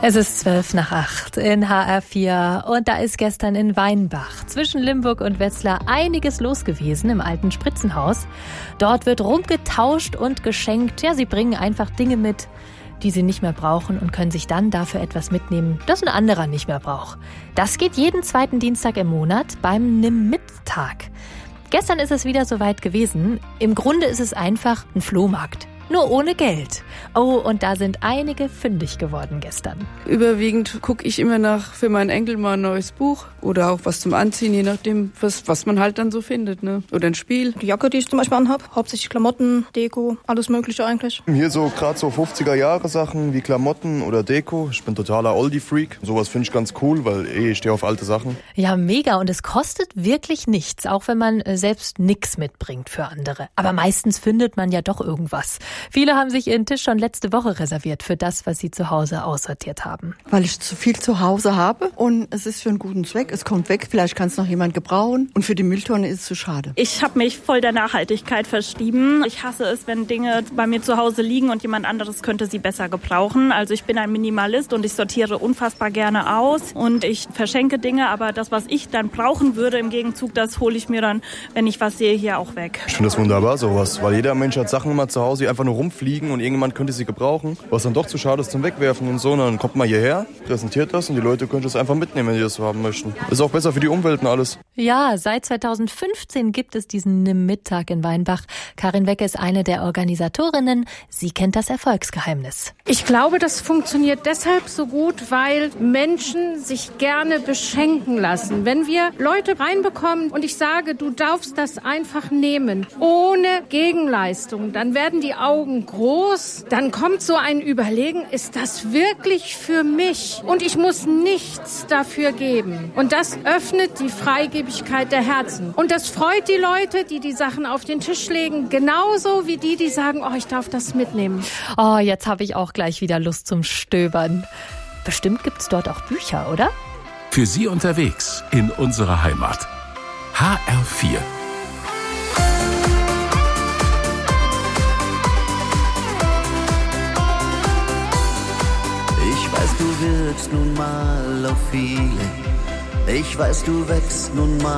Es ist 7:12 in HR4 und da ist gestern in Weinbach zwischen Limburg und Wetzlar einiges los gewesen im alten Spritzenhaus. Dort wird rumgetauscht und geschenkt. Ja, sie bringen einfach Dinge mit, die sie nicht mehr brauchen und können sich dann dafür etwas mitnehmen, das ein anderer nicht mehr braucht. Das geht jeden zweiten Dienstag im Monat beim Nimm-Mit-Tag. Gestern ist es wieder soweit gewesen. Im Grunde ist es einfach ein Flohmarkt. Nur ohne Geld. Oh, und da sind einige fündig geworden gestern. Überwiegend gucke ich immer nach für meinen Enkel mal ein neues Buch oder auch was zum Anziehen, je nachdem, was man halt dann so findet, ne? Oder ein Spiel. Die Jacke, die ich zum Beispiel anhab, hauptsächlich Klamotten, Deko, alles Mögliche eigentlich. Hier so gerade so 50er-Jahre-Sachen wie Klamotten oder Deko. Ich bin totaler Oldie-Freak. Sowas finde ich ganz cool, weil ich stehe auf alte Sachen. Ja, mega. Und es kostet wirklich nichts, auch wenn man selbst nichts mitbringt für andere. Aber meistens findet man ja doch irgendwas. Viele haben sich ihren Tisch schon letzte Woche reserviert für das, was sie zu Hause aussortiert haben. Weil ich zu viel zu Hause habe und es ist für einen guten Zweck. Es kommt weg, vielleicht kann es noch jemand gebrauchen und für die Mülltonne ist es zu schade. Ich habe mich voll der Nachhaltigkeit verschrieben. Ich hasse es, wenn Dinge bei mir zu Hause liegen und jemand anderes könnte sie besser gebrauchen. Also ich bin ein Minimalist und ich sortiere unfassbar gerne aus und ich verschenke Dinge, aber das, was ich dann brauchen würde im Gegenzug, das hole ich mir dann, wenn ich was sehe, hier auch weg. Ich finde das wunderbar, sowas, weil jeder Mensch hat Sachen immer zu Hause, die einfach nur rumfliegen und irgendjemand könnte sie gebrauchen, was dann doch zu schade ist zum Wegwerfen und so. Und dann kommt man hierher, präsentiert das und die Leute können es einfach mitnehmen, wenn die das so haben möchten. Ist auch besser für die Umwelt und alles. Ja, seit 2015 gibt es diesen Nimm-Mit-Tag in Weinbach. Karin Wecke ist eine der Organisatorinnen. Sie kennt das Erfolgsgeheimnis. Ich glaube, das funktioniert deshalb so gut, weil Menschen sich gerne beschenken lassen. Wenn wir Leute reinbekommen und ich sage, du darfst das einfach nehmen, ohne Gegenleistung, dann werden die Augen groß, dann kommt so ein Überlegen, ist das wirklich für mich? Und ich muss nichts dafür geben. Und das öffnet die Freigebigkeit der Herzen. Und das freut die Leute, die die Sachen auf den Tisch legen, genauso wie die sagen, oh, ich darf das mitnehmen. Oh, jetzt habe ich auch gleich wieder Lust zum Stöbern. Bestimmt gibt's dort auch Bücher, oder? Für Sie unterwegs in unserer Heimat. HR4. Ich weiß, du wirkst nun mal auf viele. Ich weiß, du wächst nun mal